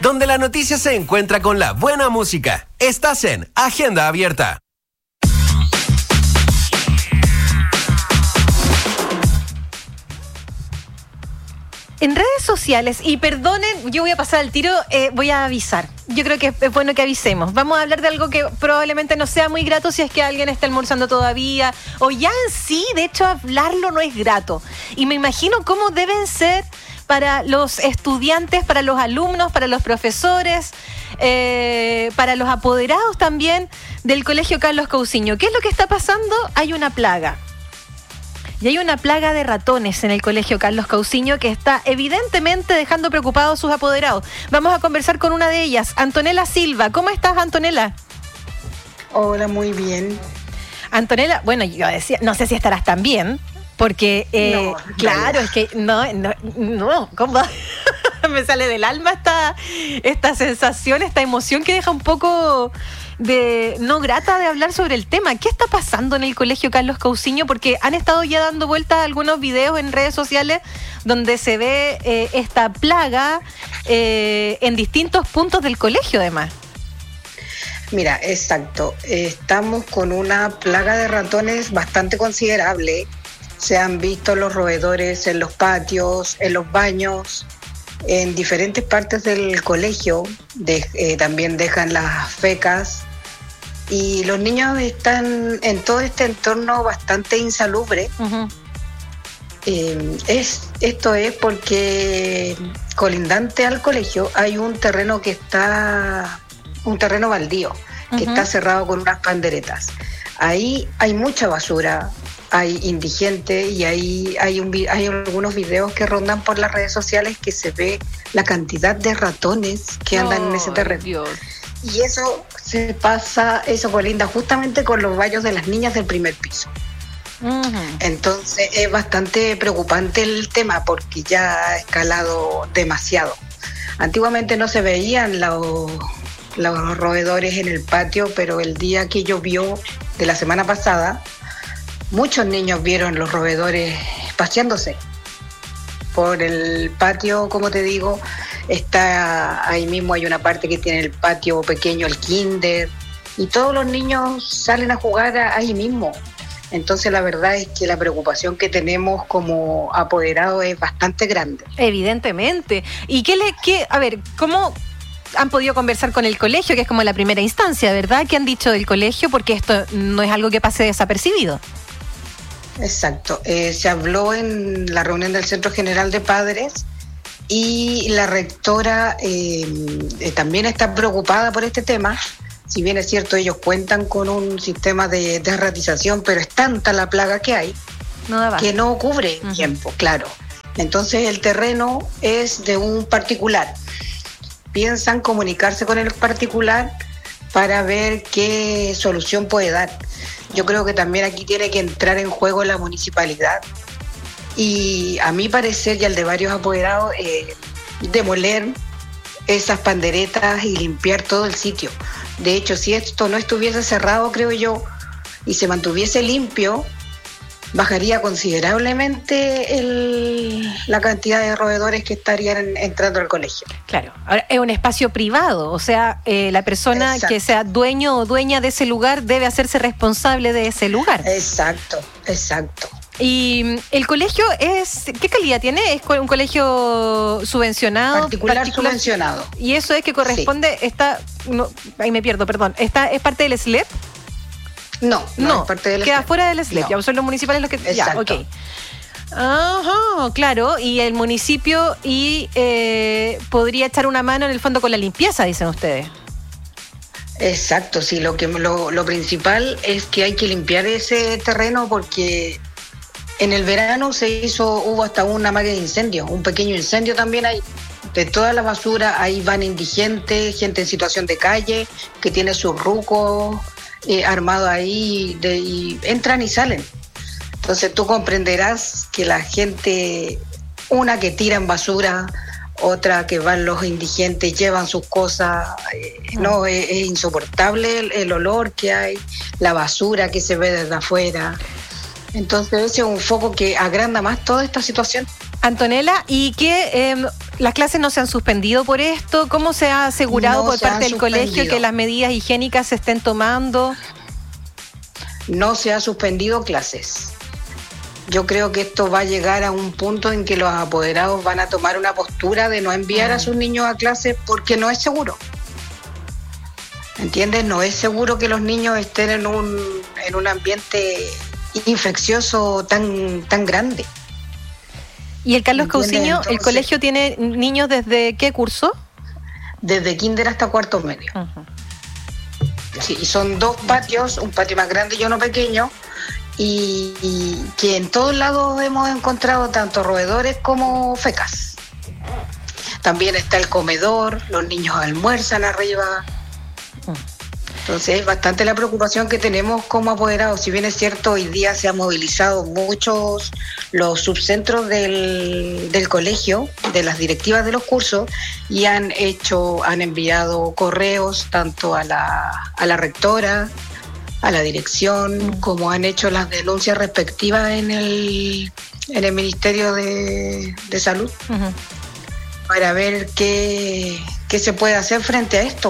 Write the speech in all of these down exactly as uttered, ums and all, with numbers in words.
donde la noticia se encuentra con la buena música. Estás en Agenda Abierta. En redes sociales, y perdonen, yo voy a pasar al tiro, eh, voy a avisar. Yo creo que es bueno que avisemos. Vamos a hablar de algo que probablemente no sea muy grato si es que alguien está almorzando todavía, o ya en sí, de hecho, hablarlo no es grato. Y me imagino cómo deben ser para los estudiantes, para los alumnos, para los profesores, eh, para los apoderados también del Colegio Carlos Cousiño. ¿Qué es lo que está pasando? Hay una plaga. Y hay una plaga de ratones en el Colegio Carlos Cousiño que está evidentemente dejando preocupados a sus apoderados. Vamos a conversar con una de ellas, Antonella Silva. ¿Cómo estás, Antonella? Hola, muy bien. Antonella, bueno, yo decía, no sé si estarás tan bien, porque, eh, no, claro, es que no, no, no, ¿cómo? Me sale del alma esta, esta sensación, esta emoción que deja un poco de no grata de hablar sobre el tema. ¿Qué está pasando en el Colegio Carlos Cousiño? Porque han estado ya dando vueltas algunos videos en redes sociales donde se ve eh, esta plaga eh, en distintos puntos del colegio, además. Mira, exacto. Estamos con una plaga de ratones bastante considerable. Se han visto los roedores en los patios, en los baños, en diferentes partes del colegio. De, eh, también dejan las fecas. Y los niños están en todo este entorno bastante insalubre. Uh-huh. Eh, es, esto es porque colindante al colegio hay un terreno que está, un terreno baldío, que uh-huh. está cerrado con unas panderetas. Ahí hay mucha basura, hay indigente y ahí hay, un, hay algunos videos que rondan por las redes sociales que se ve la cantidad de ratones que andan oh, en ese terreno. Dios. Y eso se pasa, eso colinda justamente con los baños de las niñas del primer piso. Uh-huh. Entonces es bastante preocupante el tema porque ya ha escalado demasiado. Antiguamente no se veían los, los roedores en el patio, pero el día que llovió de la semana pasada, muchos niños vieron los roedores paseándose por el patio, como te digo. Está ahí mismo, hay una parte que tiene el patio pequeño, el kinder, y todos los niños salen a jugar ahí mismo. Entonces la verdad es que la preocupación que tenemos como apoderados es bastante grande. Evidentemente. ¿Y qué le, qué, a ver, cómo han podido conversar con el colegio, que es como la primera instancia, ¿verdad? ¿Qué han dicho del colegio? Porque esto no es algo que pase desapercibido. Exacto. Eh, se habló en la reunión del Centro General de Padres. Y la rectora eh, eh, también está preocupada por este tema. Si bien es cierto, ellos cuentan con un sistema de, de ratización, pero es tanta la plaga que hay no que no cubre uh-huh. tiempo, claro. Entonces el terreno es de un particular. Piensan comunicarse con el particular para ver qué solución puede dar. Yo creo que también aquí tiene que entrar en juego la municipalidad. Y a mi parecer y al de varios apoderados, eh, demoler esas panderetas y limpiar todo el sitio. De hecho, si esto no estuviese cerrado, creo yo, y se mantuviese limpio, bajaría considerablemente el, la cantidad de roedores que estarían entrando al colegio. Claro, ahora es un espacio privado, o sea, eh, la persona Exacto. que sea dueño o dueña de ese lugar debe hacerse responsable de ese lugar. Exacto, exacto. Y el colegio es, ¿qué calidad tiene? ¿Es un colegio subvencionado? Particular, particular subvencionado. Y eso es que corresponde, sí. está, no, ahí me pierdo, perdón, está, ¿es parte del S L E P? No, no, no es parte del queda fuera del S L E P, no. Ya son los municipales los que... Exacto. Ya, ok. Ajá, claro, y el municipio y eh, podría echar una mano en el fondo con la limpieza, dicen ustedes. Exacto, sí, lo que lo, lo principal es que hay que limpiar ese terreno porque en el verano se hizo, hubo hasta una magia de incendio, un pequeño incendio también hay. De toda la basura, ahí van indigentes, gente en situación de calle, que tiene sus rucos eh, armados ahí, de, y entran y salen. Entonces tú comprenderás que la gente, una que tira en basura, otra que van los indigentes, llevan sus cosas, eh, no, es, es insoportable el, el olor que hay, la basura que se ve desde afuera. Entonces ese es un foco que agranda más toda esta situación. Antonella, ¿y qué, eh, ¿Las clases no se han suspendido por esto? ¿Cómo se ha asegurado No por se parte han del colegio suspendido. que las medidas higiénicas se estén tomando? No se ha suspendido clases. Yo creo que esto va a llegar a un punto en que los apoderados van a tomar una postura de no enviar a sus niños a clases porque no es seguro. ¿Entiendes? No es seguro que los niños estén en un, en un ambiente infeccioso tan, tan grande. ¿Y el Carlos ¿Entiendes? Cauciño, Entonces, el colegio tiene niños desde qué curso? Desde kinder hasta cuarto medio. Uh-huh. Sí, y son dos patios, un patio más grande y uno pequeño, y, y que en todos lados hemos encontrado tanto roedores como fecas. También está el comedor, los niños almuerzan arriba. Entonces es bastante la preocupación que tenemos como apoderados. Si bien es cierto, hoy día se han movilizado muchos los subcentros del, del colegio, de las directivas de los cursos, y han hecho, han enviado correos tanto a la, a la rectora, a la dirección, como han hecho las denuncias respectivas en el, en el Ministerio de, de Salud, Uh-huh. para ver qué, qué se puede hacer frente a esto,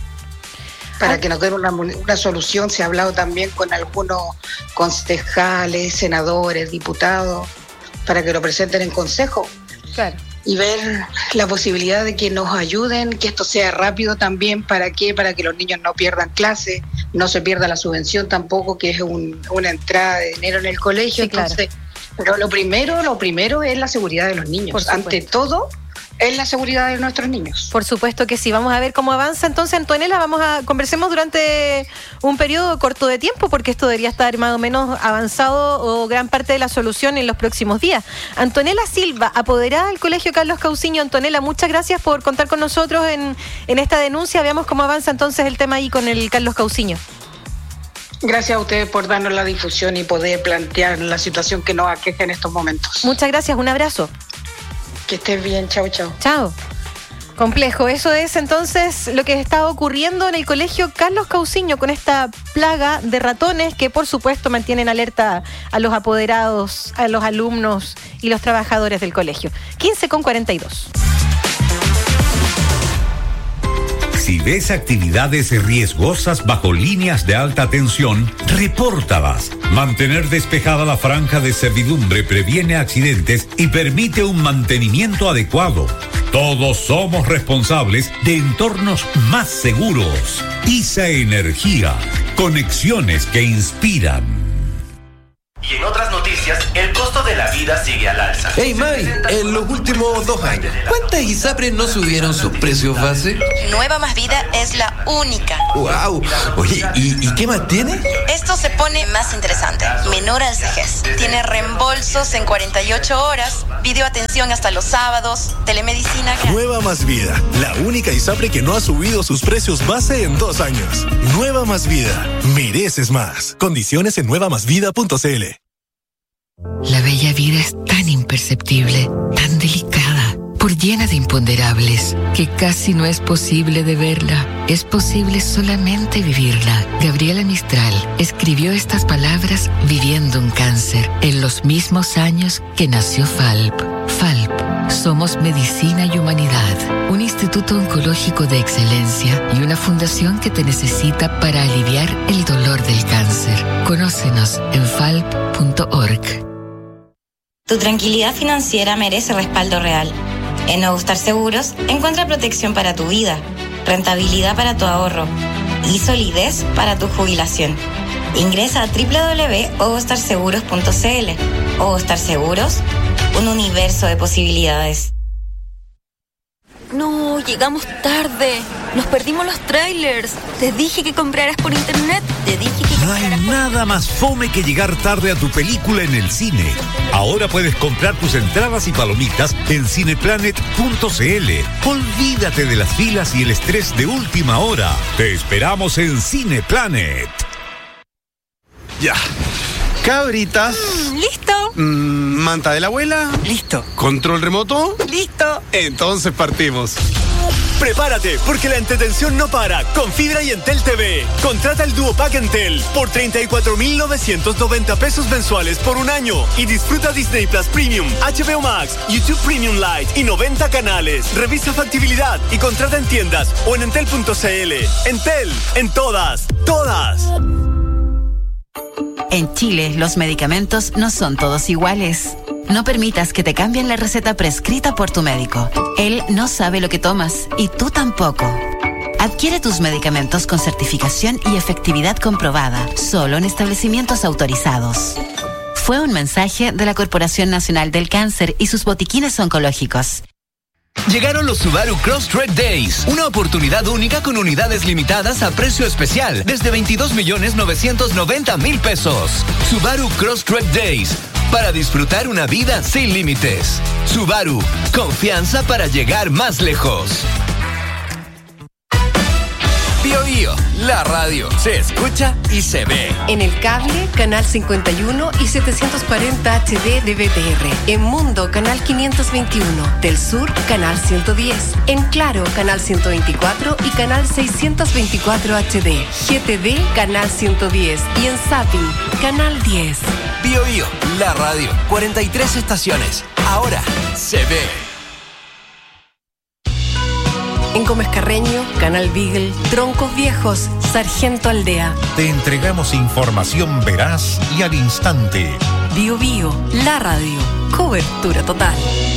para que nos den una, una solución. Se ha hablado también con algunos concejales, senadores, diputados, para que lo presenten en consejo. Claro. Y ver la posibilidad de que nos ayuden, que esto sea rápido también. ¿Para qué? Para que los niños no pierdan clases, no se pierda la subvención tampoco, que es un, una entrada de dinero en el colegio. Sí, claro. Entonces, pero lo primero, lo primero es la seguridad de los Por niños. supuesto. Ante todo, es la seguridad de nuestros niños. Por supuesto que sí. Vamos a ver cómo avanza. Entonces, Antonella, vamos a conversemos durante un periodo corto de tiempo, porque esto debería estar más o menos avanzado o gran parte de la solución en los próximos días. Antonella Silva, apoderada del Colegio Carlos Cauciño. Antonella, muchas gracias por contar con nosotros en, en esta denuncia. Veamos cómo avanza entonces el tema ahí con el Carlos Cauciño. Gracias a ustedes por darnos la difusión y poder plantear la situación que nos aqueja en estos momentos. Muchas gracias. Un abrazo. Que estés bien. Chao, chao. Chao. Complejo. Eso es entonces lo que está ocurriendo en el Colegio Carlos Cauciño con esta plaga de ratones que por supuesto mantienen alerta a los apoderados, a los alumnos y los trabajadores del colegio. quince con cuarenta y dos. Si ves actividades riesgosas bajo líneas de alta tensión, repórtalas. Mantener despejada la franja de servidumbre previene accidentes y permite un mantenimiento adecuado. Todos somos responsables de entornos más seguros. ISA Energía. Conexiones que inspiran. Y en otras noticias, el costo de la vida sigue al alza. Hey May, en los últimos dos años, ¿cuántas ISAPRES no subieron sus precios base? Nueva Más Vida es la única. ¡Wow! Oye, ¿y, y qué más tiene? Esto se pone más interesante. Menor al vejez. Tiene reembolsos en cuarenta y ocho horas, videoatención hasta los sábados, telemedicina. Nueva Más Vida, la única ISAPRE que no ha subido sus precios base en dos años. Nueva Más Vida, mereces más. Condiciones en nueva más vida punto c l. La bella vida es tan imperceptible, tan delicada, por llena de imponderables, que casi no es posible de verla. Es posible solamente vivirla. Gabriela Mistral escribió estas palabras viviendo un cáncer en los mismos años que nació F A L P. F A L P, somos medicina y humanidad, un instituto oncológico de excelencia y una fundación que te necesita para aliviar el dolor del cáncer. Conócenos en falp punto org. Tu tranquilidad financiera merece respaldo real. En Nuevo Star Seguros, encuentra protección para tu vida, rentabilidad para tu ahorro y solidez para tu jubilación. Ingresa a doble u doble u doble u punto ovostar seguros punto c l. Ovostar Seguros, un universo de posibilidades. No, llegamos tarde. Nos perdimos los trailers. Te dije que compraras por internet. Te dije que No hay nada más fome que llegar tarde a tu película en el cine. Ahora puedes comprar tus entradas y palomitas en cineplanet punto c l. Olvídate de las filas y el estrés de última hora. Te esperamos en Cineplanet. Ya. Cabritas. Mm, ¿Listo? Mm, manta de la abuela. Listo. Control remoto. Listo. Entonces partimos. Prepárate, porque la entretención no para con fibra y Entel T V. Contrata el Duo Pack Entel por treinta y cuatro mil novecientos noventa pesos mensuales por un año y disfruta Disney Plus Premium, H B O Max, YouTube Premium Lite y noventa canales. Revisa factibilidad y contrata en tiendas o en entel punto c l. Entel, en todas, todas. En Chile, los medicamentos no son todos iguales. No permitas que te cambien la receta prescrita por tu médico. Él no sabe lo que tomas y tú tampoco. Adquiere tus medicamentos con certificación y efectividad comprobada, solo en establecimientos autorizados. Fue un mensaje de la Corporación Nacional del Cáncer y sus botiquines oncológicos. Llegaron los Subaru Crosstrek Days, una oportunidad única con unidades limitadas a precio especial desde veintidós millones novecientos noventa mil pesos. Subaru Crosstrek Days, para disfrutar una vida sin límites. Subaru, confianza para llegar más lejos. Bio Bio, la radio se escucha y se ve. En el cable, canal cincuenta y uno y setecientos cuarenta H D de B T R. En Mundo, canal quinientos veintiuno. Del Sur, canal ciento diez. En Claro, canal ciento veinticuatro y canal seiscientos veinticuatro H D. G T V, canal ciento diez. Y en Zapping, canal diez. Bio Bio, la radio, cuarenta y tres estaciones. Ahora se ve. En Gómez Carreño, Canal Beagle, Troncos Viejos, Sargento Aldea. Te entregamos información veraz y al instante. Bio Bio, la radio, cobertura total.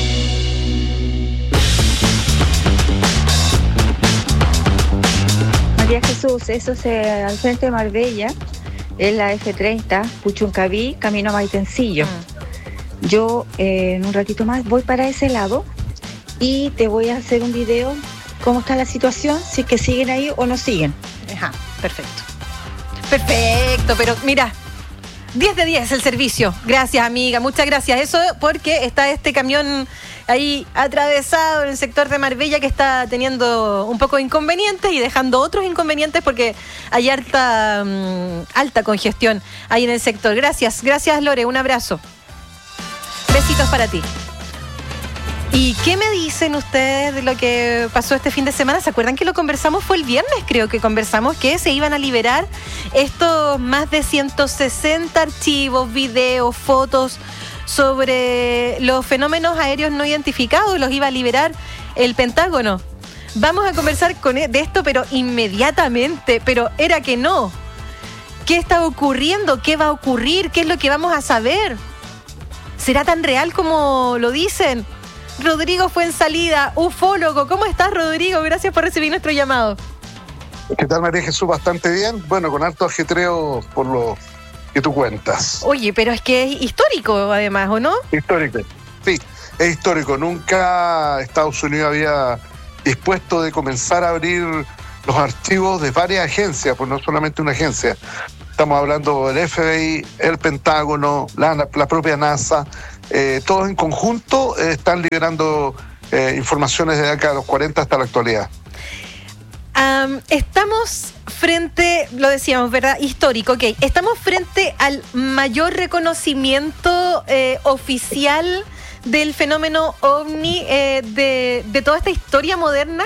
María Jesús, eso es eh, al frente de Marbella, en la F treinta, Puchuncaví, camino a Maitencillo. Mm. Yo eh, en un ratito más voy para ese lado y te voy a hacer un video. ¿Cómo está la situación? Si es que siguen ahí o no siguen. Ajá, perfecto. Perfecto, pero mira, diez de diez el servicio. Gracias, amiga, muchas gracias. Eso porque está este camión ahí atravesado en el sector de Marbella que está teniendo un poco de inconvenientes y dejando otros inconvenientes porque hay alta, um, alta congestión ahí en el sector. Gracias, gracias Lore, un abrazo. Besitos para ti. ¿Y qué me dicen ustedes de lo que pasó este fin de semana? ¿Se acuerdan que lo conversamos? Fue el viernes, creo que conversamos, que se iban a liberar estos más de ciento sesenta archivos, videos, fotos sobre los fenómenos aéreos no identificados. Los iba a liberar el Pentágono. Vamos a conversar con de esto, pero inmediatamente. Pero era que no. ¿Qué está ocurriendo? ¿Qué va a ocurrir? ¿Qué es lo que vamos a saber? ¿Será tan real como lo dicen? Rodrigo Fuensalida, ufólogo. ¿Cómo estás, Rodrigo? Gracias por recibir nuestro llamado. ¿Qué tal, María Jesús? Bastante bien. Bueno, con harto ajetreo por lo que tú cuentas. Oye, pero es que es histórico, además, ¿o no? Histórico, sí, es histórico. Nunca Estados Unidos había dispuesto de comenzar a abrir los archivos de varias agencias, pues no solamente una agencia. Estamos hablando del F B I, el Pentágono, la, la propia NASA. Eh, todos en conjunto eh, están liberando eh, informaciones de acá de los cuarenta hasta la actualidad. Um, estamos frente, lo decíamos, ¿verdad? Histórico, ok. Estamos frente al mayor reconocimiento eh, oficial del fenómeno ovni eh, de, de toda esta historia moderna.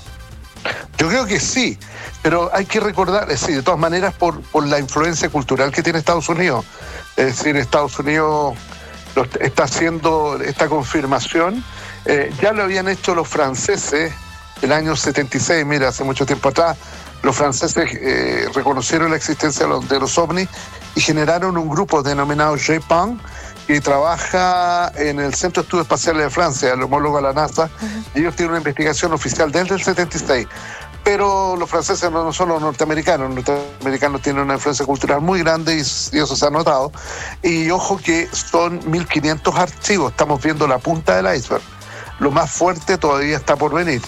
Yo creo que sí, pero hay que recordar, es decir, de todas maneras, por, por la influencia cultural que tiene Estados Unidos. Es decir, Estados Unidos está haciendo esta confirmación. Eh, ya lo habían hecho los franceses el año setenta y seis, mira, hace mucho tiempo atrás. Los franceses eh, reconocieron la existencia de los, de los ovnis y generaron un grupo denominado J P A N que trabaja en el Centro de Estudios Espaciales de Francia, el homólogo a la NASA. Uh-huh. Y ellos tienen una investigación oficial desde el setenta y seis. Pero los franceses no son los norteamericanos, los norteamericanos tienen una influencia cultural muy grande y, y eso se ha notado. Y ojo que son mil quinientos archivos, estamos viendo la punta del iceberg. Lo más fuerte todavía está por venir.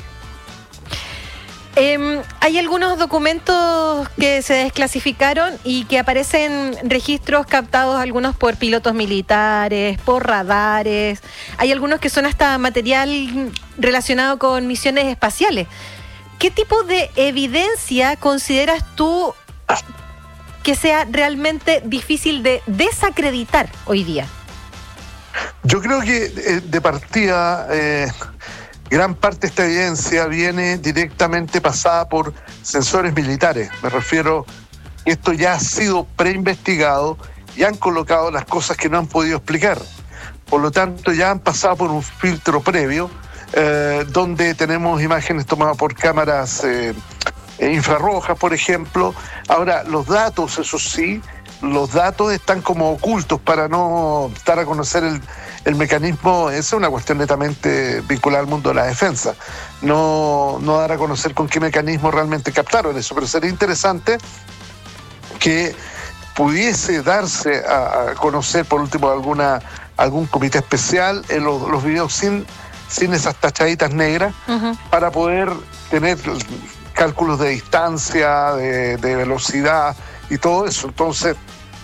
Eh, hay algunos documentos que se desclasificaron y que aparecen registros captados, algunos por pilotos militares, por radares. Hay algunos que son hasta material relacionado con misiones espaciales. ¿Qué tipo de evidencia consideras tú que sea realmente difícil de desacreditar hoy día? Yo creo que eh, de partida, eh, gran parte de esta evidencia viene directamente pasada por sensores militares. Me refiero, esto ya ha sido preinvestigado y han colocado las cosas que no han podido explicar. Por lo tanto, ya han pasado por un filtro previo, eh, donde tenemos imágenes tomadas por cámaras eh, infrarrojas, por ejemplo. Ahora, los datos, eso sí, los datos están como ocultos para no dar a conocer el, el mecanismo. Esa es una cuestión netamente vinculada al mundo de la defensa. No, no dar a conocer con qué mecanismo realmente captaron eso, pero sería interesante que pudiese darse a, a conocer, por último, alguna algún comité especial en los, los videos sin, sin esas tachaditas negras, uh-huh, para poder tener cálculos de distancia, de, de velocidad y todo eso. Entonces,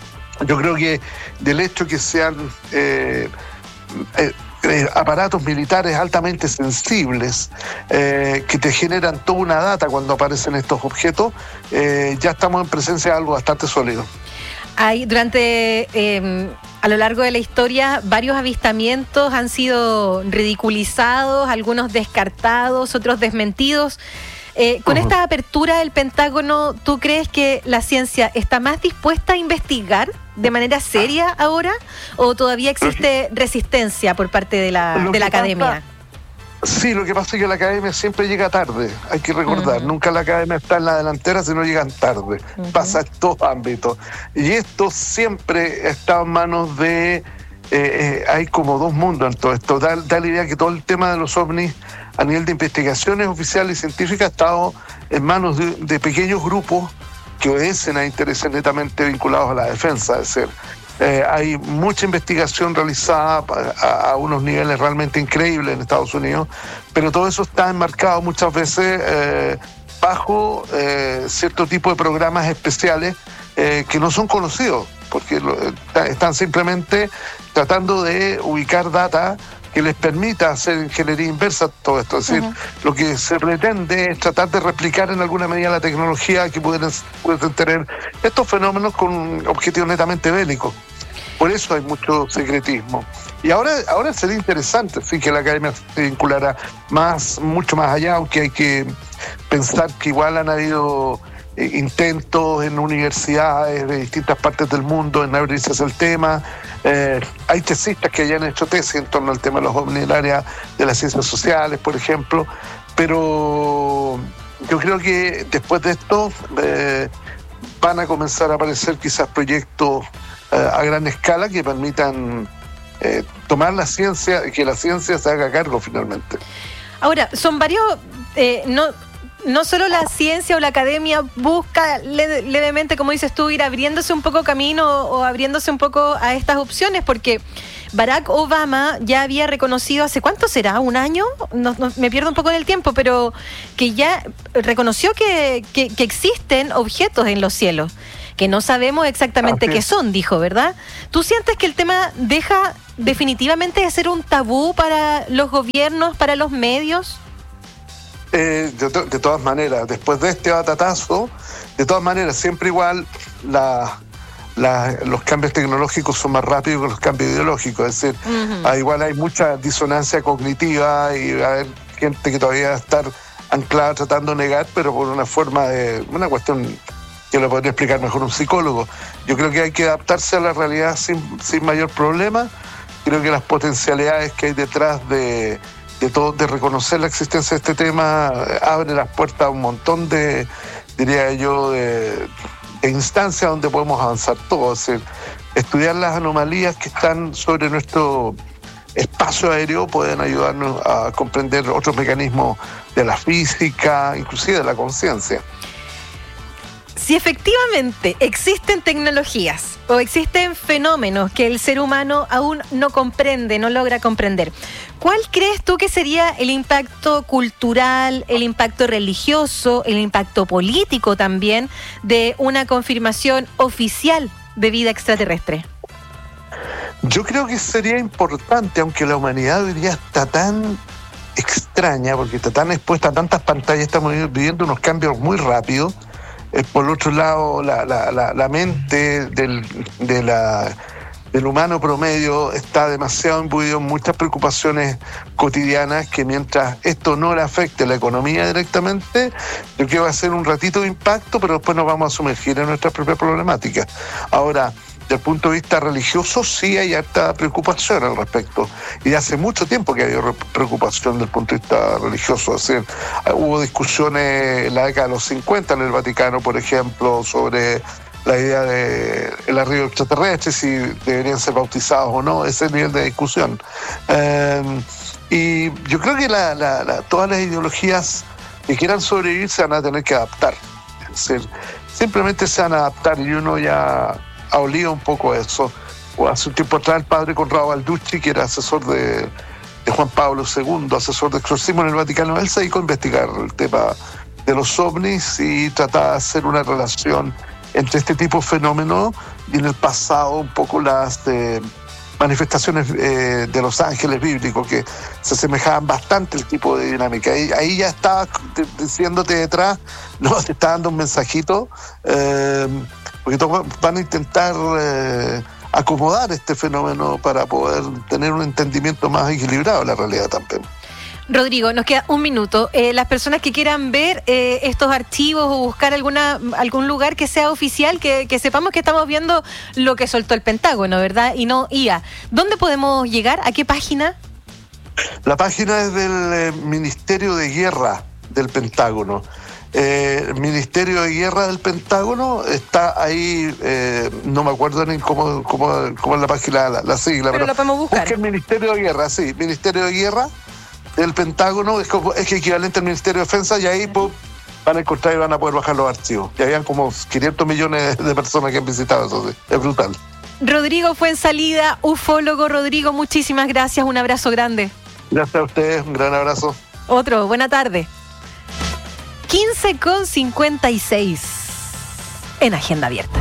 yo creo que del hecho que sean eh, eh, eh, aparatos militares altamente sensibles, eh, que te generan toda una data cuando aparecen estos objetos, eh, ya estamos en presencia de algo bastante sólido. Hay, durante, eh, a lo largo de la historia, varios avistamientos han sido ridiculizados, algunos descartados, otros desmentidos. Eh, con uh-huh. esta apertura del Pentágono, ¿tú crees que la ciencia está más dispuesta a investigar de manera seria ahora? ¿O todavía existe resistencia por parte de la, de la academia? Pasa, sí, lo que pasa es que la academia siempre llega tarde, hay que recordar. Uh-huh. Nunca la academia está en la delantera, sino llegan tarde. Uh-huh. Pasa en todos ámbitos. Y esto siempre está en manos de... Eh, eh, hay como dos mundos en todo esto. Da, da la idea que todo el tema de los ovnis a nivel de investigaciones oficiales y científicas ha estado en manos de, de pequeños grupos que obedecen a intereses netamente vinculados a la defensa. Es decir, eh, hay mucha investigación realizada a, a unos niveles realmente increíbles en Estados Unidos, pero todo eso está enmarcado muchas veces eh, bajo eh, cierto tipo de programas especiales eh, que no son conocidos, porque lo, están simplemente tratando de ubicar data que les permita hacer ingeniería inversa todo esto. Es decir, uh-huh. lo que se pretende es tratar de replicar en alguna medida la tecnología que pueden, pueden tener estos fenómenos con un objetivo netamente bélico. Por eso hay mucho secretismo. Y ahora, ahora sería interesante, sí, que la academia se vinculara más, mucho más allá, aunque hay que pensar que igual han habido eh, intentos en universidades de distintas partes del mundo en abrirse hacia el tema. Eh, hay tesistas que hayan hecho tesis en torno al tema de los ovnis en el área de las ciencias sociales, por ejemplo, pero yo creo que después de esto eh, van a comenzar a aparecer quizás proyectos eh, a gran escala que permitan eh, tomar la ciencia, que la ciencia se haga cargo finalmente. Ahora, son varios... Eh, no No solo la ciencia o la academia busca le- levemente, como dices tú, ir abriéndose un poco camino o, o abriéndose un poco a estas opciones, porque Barack Obama ya había reconocido, ¿hace cuánto será? ¿Un año? No, no, me pierdo un poco en el tiempo, pero que ya reconoció que, que, que existen objetos en los cielos, que no sabemos exactamente qué son, dijo, ¿verdad? ¿Tú sientes que el tema deja definitivamente de ser un tabú para los gobiernos, para los medios? Eh, de, to- de todas maneras, después de este batatazo, de todas maneras, siempre igual la, la, los cambios tecnológicos son más rápidos que los cambios ideológicos. Es decir, uh-huh. ah, igual hay mucha disonancia cognitiva y va a haber gente que todavía va a estar anclada tratando de negar, pero por una forma de... una cuestión que lo podría explicar mejor un psicólogo. Yo creo que hay que adaptarse a la realidad sin, sin mayor problema. Creo que las potencialidades que hay detrás de... de todo, de reconocer la existencia de este tema, abre las puertas a un montón de, diría yo, de, de instancias donde podemos avanzar todos. Es decir, estudiar las anomalías que están sobre nuestro espacio aéreo pueden ayudarnos a comprender otros mecanismos de la física, inclusive de la conciencia. Si efectivamente existen tecnologías o existen fenómenos que el ser humano aún no comprende, no logra comprender, ¿cuál crees tú que sería el impacto cultural, el impacto religioso, el impacto político también de una confirmación oficial de vida extraterrestre? Yo creo que sería importante, aunque la humanidad hoy día está tan extraña, porque está tan expuesta a tantas pantallas, estamos viviendo unos cambios muy rápidos. Eh, por otro lado, la, la, la, la mente del, de, la, del humano promedio está demasiado imbuido en muchas preocupaciones cotidianas que mientras esto no le afecte a la economía directamente, yo creo que va a ser un ratito de impacto, pero después nos vamos a sumergir en nuestra propia problemática. Ahora, desde el punto de vista religioso, sí hay harta preocupación al respecto. Y hace mucho tiempo que hay preocupación desde el punto de vista religioso. Es decir, hubo discusiones en la década de los cincuenta en el Vaticano, por ejemplo, sobre la idea de el arribo extraterrestre, si deberían ser bautizados o no, ese nivel de discusión. Eh, y yo creo que la, la, la, todas las ideologías que quieran sobrevivir se van a tener que adaptar. Es decir, simplemente se van a adaptar y uno ya ha olido un poco eso. O hace un tiempo atrás el padre Conrado Balducci, que era asesor de, de Juan Pablo segundo, asesor de exorcismo en el Vaticano, él se dedicó a investigar el tema de los ovnis y trataba de hacer una relación entre este tipo de fenómenos y en el pasado un poco las eh, manifestaciones eh, de los ángeles bíblicos, que se asemejaban bastante al tipo de dinámica. Ahí, ahí ya estaba diciéndote detrás, no, te está dando un mensajito, eh, porque todos van a intentar eh, acomodar este fenómeno para poder tener un entendimiento más equilibrado de la realidad también. Rodrigo, nos queda un minuto. Eh, las personas que quieran ver eh, estos archivos o buscar alguna algún lugar que sea oficial, que, que sepamos que estamos viendo lo que soltó el Pentágono, ¿verdad? Y no I A. ¿Dónde podemos llegar? ¿A qué página? La página es del eh, Ministerio de Guerra del Pentágono. Eh, el Ministerio de Guerra del Pentágono está ahí, eh, no me acuerdo ni cómo, cómo, cómo es la página, la, la sigla. Pero, pero lo podemos buscar. Busca el Ministerio de Guerra, sí, Ministerio de Guerra. El Pentágono es, como, es equivalente al Ministerio de Defensa y ahí pues, van a encontrar y van a poder bajar los archivos. Y habían como quinientos millones de personas que han visitado eso, sí. Es brutal. Rodrigo Fuenzalida, ufólogo. Rodrigo, muchísimas gracias, un abrazo grande. Gracias a ustedes, un gran abrazo. Otro, buena tarde. quince con cincuenta y seis en Agenda Abierta.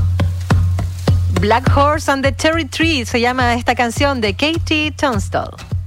Black Horse and the Cherry Tree se llama esta canción de Katie Tunstall.